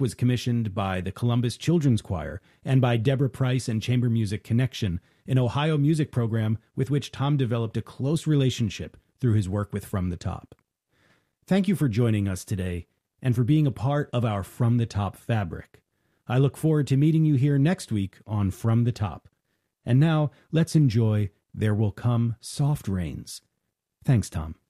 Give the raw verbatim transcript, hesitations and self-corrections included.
was commissioned by the Columbus Children's Choir and by Deborah Price and Chamber Music Connection, an Ohio music program with which Tom developed a close relationship through his work with From the Top. Thank you for joining us today and for being a part of our From the Top fabric. I look forward to meeting you here next week on From the Top. And now, let's enjoy There Will Come Soft Rains. Thanks, Tom.